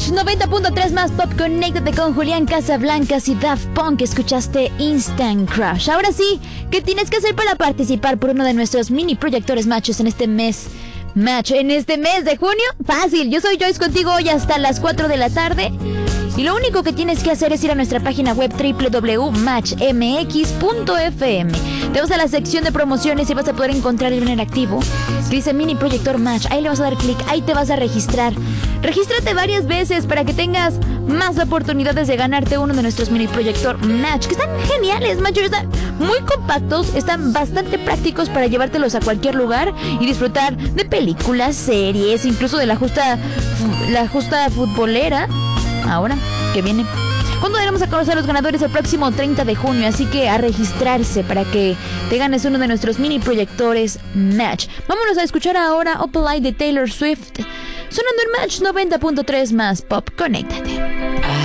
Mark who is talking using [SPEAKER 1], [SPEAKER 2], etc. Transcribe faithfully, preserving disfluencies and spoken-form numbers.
[SPEAKER 1] Match noventa punto tres más Pop. Conéctate con Julián Casablancas y Daft Punk. Escuchaste Instant Crush. Ahora sí, ¿qué tienes que hacer para participar por uno de nuestros mini proyectores Matches en este mes? Match, en este mes de junio, fácil. Yo soy Joyce contigo hoy hasta las cuatro de la tarde. Y lo único que tienes que hacer es ir a nuestra página web doble u doble u doble u punto match m x punto f m. Te vas a la sección de promociones y vas a poder encontrar el banner activo que dice Mini Proyector Match. Ahí le vas a dar clic, ahí te vas a registrar. Regístrate varias veces para que tengas más oportunidades de ganarte uno de nuestros Mini Proyector Match, que están geniales, Match. Están muy compactos, están bastante prácticos para llevártelos a cualquier lugar y disfrutar de películas, series, incluso de la justa, la justa futbolera. Ahora que viene, ¿cuándo daremos a conocer a los ganadores el próximo treinta de junio? Así que a registrarse para que te ganes uno de nuestros mini proyectores Match. Vámonos a escuchar ahora Opalite de Taylor Swift, sonando en Match noventa punto tres más Pop. Conéctate.